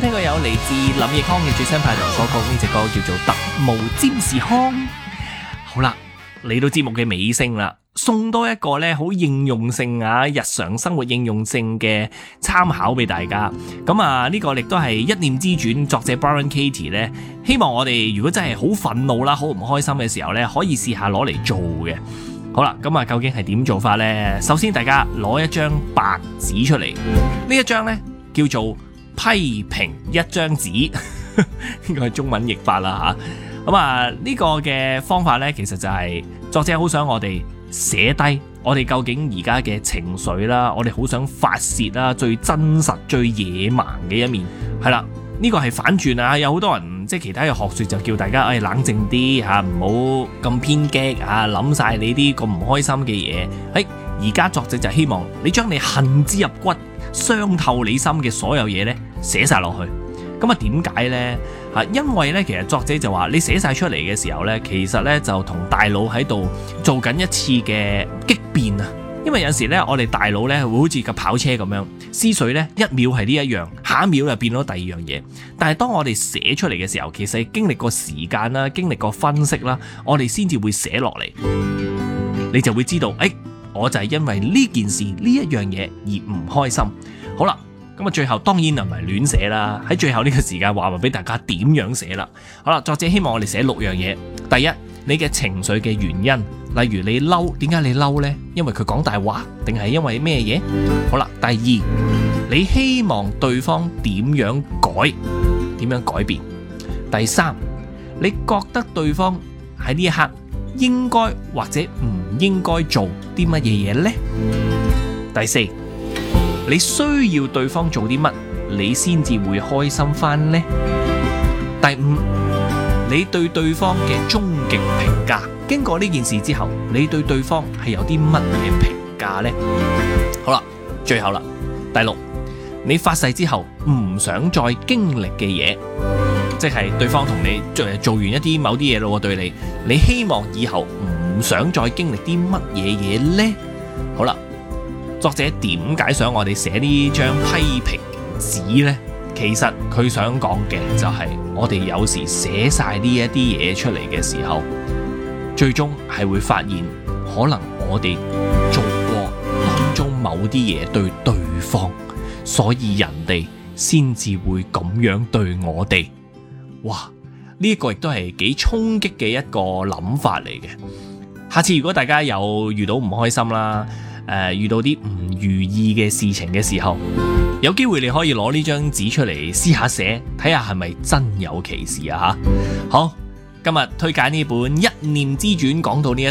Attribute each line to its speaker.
Speaker 1: 聽過有嚟自林奕匡嘅最新派台所講呢隻歌叫做《特務占士康》。好啦，嚟到節目嘅尾聲啦，送多一個咧好應用性日常生活應用性嘅參考俾大家。咁呢個亦都係一念之轉作者 Byron Katie 咧，希望我哋如果真係好憤怒啦、好唔開心嘅時候咧，可以試下攞嚟做嘅。好啦，咁究竟係點做法呢？首先，大家攞一張白紙出嚟，呢一張呢叫做批評一張紙，呢個係中文譯法啦吓。咁呢個嘅方法呢，其實就係作者好想我哋寫低我哋究竟而家嘅情緒啦，我哋好想發洩啦，最真實、最野蠻嘅一面，係啦。呢個係反轉啊！有好多人即係其他嘅學說就叫大家冷靜啲嚇，唔好咁偏激諗晒你啲咁唔開心嘅嘢。而家作者就希望你將你恨之入骨、傷透你心嘅所有嘢呢寫晒落去。咁點解呢？因為呢，其實作者就話你寫晒出嚟嘅時候呢，其實呢就同大腦喺度做緊一次嘅激變啊！因為有時咧，我哋大腦咧會好似架跑車咁樣，思緒咧一秒係呢一樣，下一秒就變咗第二樣嘢。但係當我哋寫出嚟嘅時候，其實經歷過時間啦，經歷過分析啦，我哋先至會寫落嚟。你就會知道，我就係因為呢件事呢一樣嘢而唔開心。好啦，咁最後當然唔係亂寫啦。喺最後呢個時間話俾大家點樣寫啦。好啦，作者希望我哋寫6樣嘢。第一，你嘅情緒嘅原因。例如你嬲，點解你嬲呢？因為佢講大話，定係因為咩嘢？好啦，第二，你希望對方點樣改，點樣改變？第三，你覺得對方喺呢一刻應該或者唔應該做啲乜嘢嘢呢？第四，你需要對方做啲乜，你先至會開心返呢？第五，你對對方嘅終極評價，經過呢件事之後，你對對方係有啲乜嘢評價呢？好啦，最後啦，第六，你發誓之後唔想再經歷嘅嘢，即係對方同你做完一啲某啲嘢咯，對你，你希望以後唔想再經歷啲乜嘢嘢呢？好啦，作者點解想我哋寫呢張批評紙呢？其實佢想講嘅就係我哋有時寫晒呢一啲嘢出嚟嘅時候，最終係會發現可能我哋做過當中某啲嘢對對方，所以人哋先至會咁樣對我哋。哇！呢個亦都係幾衝擊嘅一個諗法嚟嘅。下次如果大家有遇到唔開心啦，遇到啲唔如意嘅事情嘅時候，有機會你可以攞呢張紙出嚟試下寫，睇下係咪真有其事啊吓。好，今日推介呢本《一念之轉》講到呢一